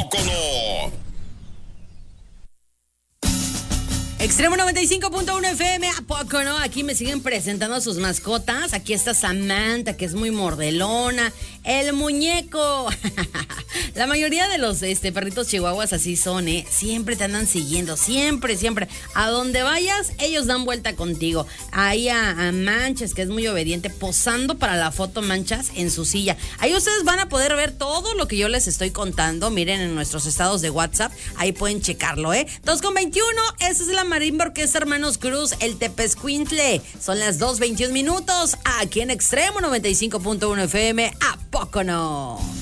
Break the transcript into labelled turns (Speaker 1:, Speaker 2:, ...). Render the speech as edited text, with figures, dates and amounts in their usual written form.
Speaker 1: poco no?
Speaker 2: Extremo 95.1 FM, ¿a poco no? Aquí me siguen presentando a sus mascotas. Aquí está Samantha, que es muy mordelona. El muñeco. La mayoría de los perritos chihuahuas así son, ¿eh? Siempre te andan siguiendo, siempre. A donde vayas, ellos dan vuelta contigo. Ahí a Manchas, que es muy obediente, posando para la foto Manchas en su silla. Ahí ustedes van a poder ver todo lo que yo les estoy contando. Miren en nuestros estados de WhatsApp, ahí pueden checarlo, ¿eh? 2:21, esa es la Marimba Orquesta Hermanos Cruz, el Tepezcuintle. Son las 2:21 minutos, aquí en Extremo 95.1 FM, ¿a poco no?